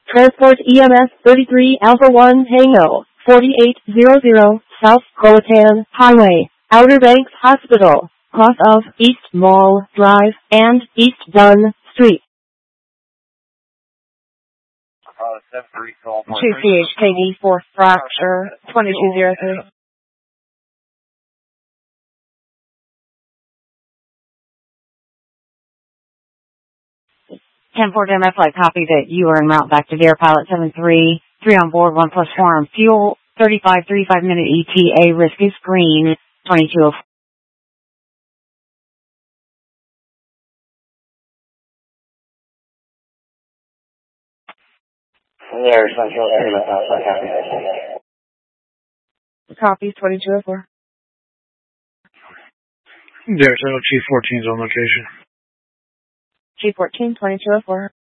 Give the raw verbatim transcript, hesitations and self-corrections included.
Transport E M S thirty-three Alpha one Tango, forty-eight hundred South Croatan Highway, Outer Banks Hospital, cross of East Mall Drive and East Dunn Street. two C H K D for fracture, twenty-two oh three. ten four M F flight, copy that you are en route back to Deer Pilot seven three, three on board, one plus four on fuel, thirty-five, thirty-five minute E T A, risk is green, twenty-two oh four. There, Central Area, copy. Copies, twenty-two oh four. There, Central Chief fourteen is on location. G fourteen, twenty-two oh four.